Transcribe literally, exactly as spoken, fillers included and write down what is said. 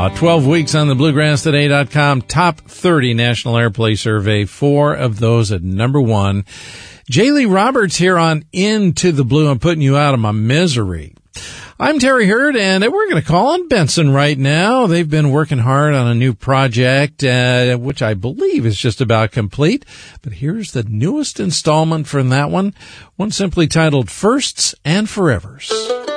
Uh, twelve weeks on the bluegrass today dot com top thirty National Airplay Survey. Four of those at number one. J. Lee Roberts here on Into the Blue. I'm putting you out of my misery. I'm Terry Hurd, and we're going to call on Benson right now. They've been working hard on a new project, uh, which I believe is just about complete. But here's the newest installment from that one, one simply titled Firsts and Forevers.